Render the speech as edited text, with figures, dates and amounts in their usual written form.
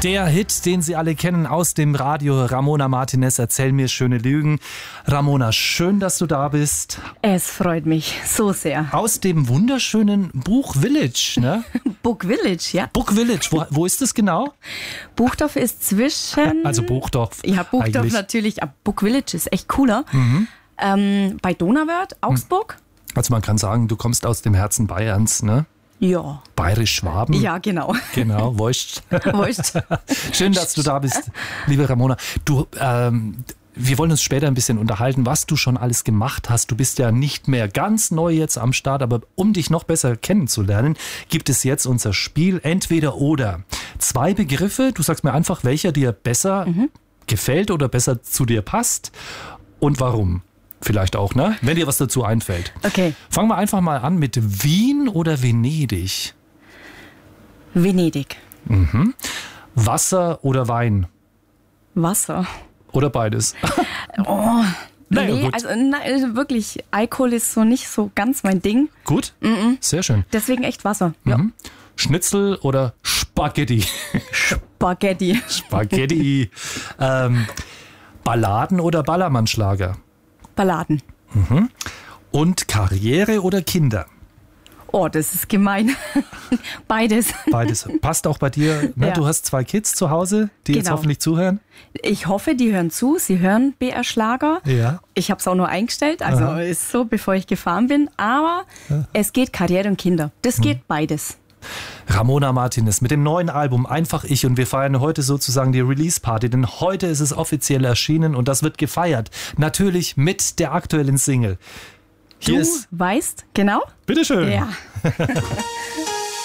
Der Hit, den Sie alle kennen aus dem Radio, Ramona Martinez, Erzähl mir schöne Lügen. Ramona, schön, dass du da bist. Es freut mich so sehr. Aus dem wunderschönen Buch Village, ne? Book Village, ja. Book Village, wo ist das genau? Buchdorf ist zwischen... Also Buchdorf. Ja, Buchdorf eigentlich. natürlich, aber Book Village ist echt cooler. Bei Donauwörth, Augsburg. Also man kann sagen, du kommst aus dem Herzen Bayerns, ne? Ja. Bayerisch-Schwaben. Ja, genau. Genau, Wurst. Wurst. Schön, dass du da bist, liebe Ramona. Du, wir wollen uns später ein bisschen unterhalten, was du schon alles gemacht hast. Du bist ja nicht mehr ganz neu jetzt am Start, aber um dich noch besser kennenzulernen, gibt es jetzt unser Spiel Entweder oder. 2 Begriffe, du sagst mir einfach, welcher dir besser gefällt oder besser zu dir passt und warum. Vielleicht auch, ne? Wenn dir was dazu einfällt. Okay. Fangen wir einfach mal an mit Wien oder Venedig? Venedig. Wasser oder Wein? Wasser. Oder beides? Oh. Naja, Nee, gut. also wirklich, Alkohol ist so nicht so ganz mein Ding. Gut? Sehr schön. Deswegen echt Wasser. Ja. Schnitzel oder Spaghetti? Spaghetti. Spaghetti. Balladen oder Ballermannschlager? Balladen. Und Karriere oder Kinder? Oh, das ist gemein. Beides. Beides. Passt auch bei dir. Ne? Ja. Du hast 2 Kids zu Hause, die jetzt Genau. hoffentlich zuhören. Ich hoffe, die hören zu. Sie hören BR Schlager. Ja. Ich habe es auch nur eingestellt, also ist so, bevor ich gefahren bin. Aber es geht Karriere und Kinder. Das geht beides. Ramona Martinez mit dem neuen Album Einfach Ich und wir feiern heute sozusagen die Release-Party, denn heute ist es offiziell erschienen und das wird gefeiert. Natürlich mit der aktuellen Single. Hier Du ist, weißt, genau? bitteschön. Ja.